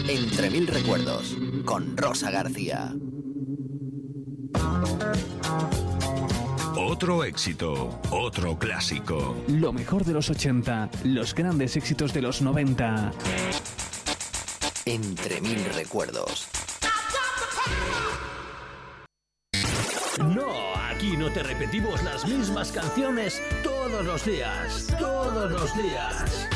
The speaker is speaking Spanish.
Entre mil recuerdos, con Rosa García. Otro éxito, otro clásico. Lo mejor de los 80, los grandes éxitos de los 90. Entre mil recuerdos. No, aquí no te repetimos las mismas canciones todos los días, todos los días.